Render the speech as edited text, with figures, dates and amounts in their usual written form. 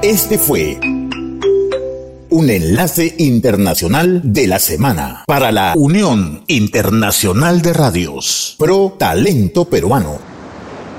Este fue un enlace internacional de la semana para la Unión Internacional de Radios Pro Talento Peruano.